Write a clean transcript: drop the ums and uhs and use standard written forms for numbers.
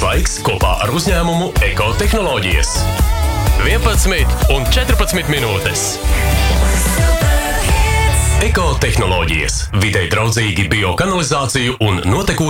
laiks kopā ar uzņēmumu Ekotehnoloģijas. 11:14 minūtes. Ekotehnoloģijas. Videi draudzīgi biokanalizāciju un notekūdeņu